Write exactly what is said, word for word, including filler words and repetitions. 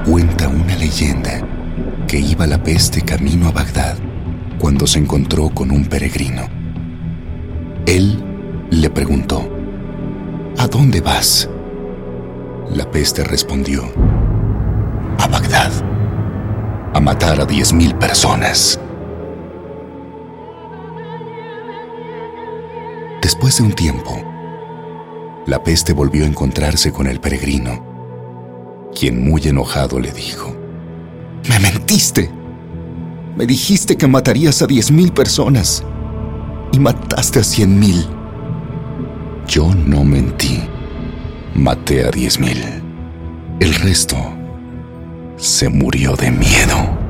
Cuenta una leyenda que iba la peste camino a Bagdad cuando se encontró con un peregrino. Él le preguntó: ¿A dónde vas? La peste respondió: a Bagdad, a matar a diez mil personas. Después de un tiempo, la peste volvió a encontrarse con el peregrino, quien muy enojado le dijo: ¡Me mentiste! Me dijiste que matarías a diez mil personas y mataste a cien mil. Yo no mentí. Maté a diez mil. El resto se murió de miedo.